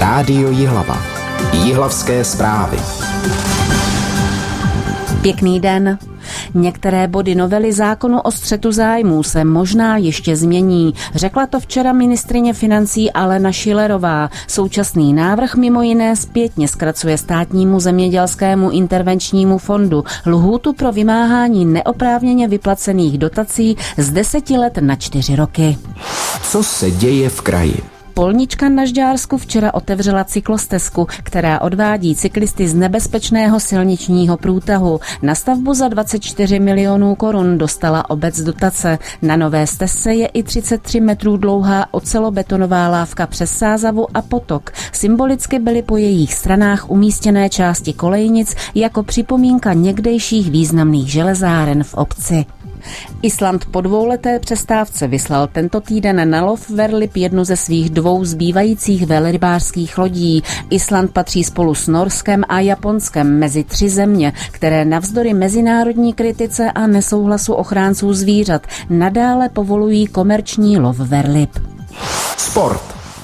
Rádio Jihlava. Jihlavské zprávy. Pěkný den. Některé body novely zákonu o střetu zájmů se možná ještě změní. Řekla to včera ministryně financí Alena Schillerová. Současný návrh mimo jiné zpětně zkracuje Státnímu zemědělskému intervenčnímu fondu lhůtu pro vymáhání neoprávněně vyplacených dotací z 10 let na 4 roky. Co se děje v kraji? Polnička na Žďársku včera otevřela cyklostezku, která odvádí cyklisty z nebezpečného silničního průtahu. Na stavbu za 24 milionů korun dostala obec dotace. Na nové stezce je i 33 metrů dlouhá ocelobetonová lávka přes Sázavu a potok. Symbolicky byly po jejich stranách umístěné části kolejnic jako připomínka někdejších významných železáren v obci. Island po dvouleté přestávce vyslal tento týden na lov velryb jednu ze svých 2 zbývajících velrybářských lodí. Island patří spolu s Norskem a Japonskem mezi 3 země, které navzdory mezinárodní kritice a nesouhlasu ochránců zvířat nadále povolují komerční lov velryb. Sport.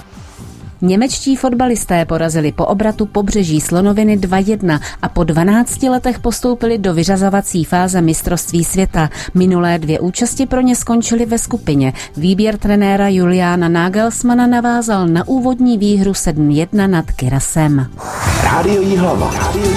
Němečtí fotbalisté porazili po obratu Pobřeží Slonoviny 2-1 a po 12 letech postoupili do vyřazovací fáze mistrovství světa. Minulé 2 účasti pro ně skončily ve skupině. Výběr trenéra Juliana Nagelsmana navázal na úvodní výhru 7-1 nad Kyrasem. Rádio Jihlava.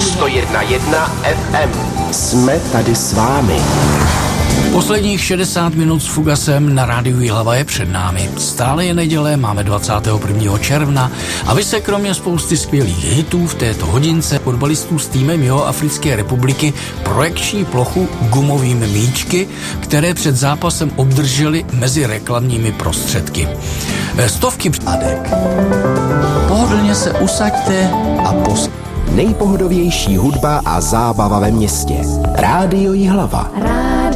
101,1 FM. Jsme tady s vámi. Posledních 60 minut s Fugasem na Rádiu Jihlava je před námi. Stále je neděle, máme 21. června a vy se kromě spousty skvělých hitů v této hodince fotbalistů s týmem Jihoafrické republiky projekční plochu gumovými míčky, které před zápasem obdrželi mezi reklamními prostředky. Stovky přádek. Pohodlně se usaďte a Nejpohodovější hudba a zábava ve městě. Rádio Jihlava.